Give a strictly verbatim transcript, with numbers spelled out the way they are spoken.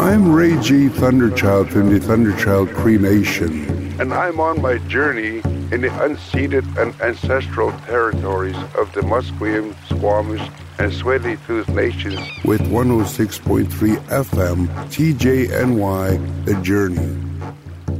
I'm Ray G. Thunderchild from the Thunderchild Cree Nation. And I'm on my journey in the unceded and ancestral territories of the Musqueam, Squamish, and Tsleil-Waututh nations with one oh six point three F M, T J N Y, The Journey.